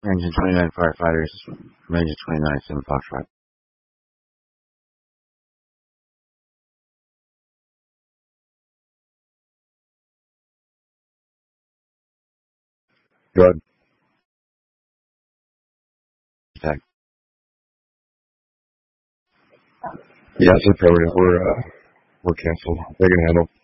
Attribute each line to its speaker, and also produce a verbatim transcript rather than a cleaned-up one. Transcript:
Speaker 1: Engine twenty-nine firefighters from Engine twenty-nine, seven Foxtrot.
Speaker 2: Good.
Speaker 1: Attack.
Speaker 2: Yeah, it's okay. We're, uh, we're canceled. They can handle.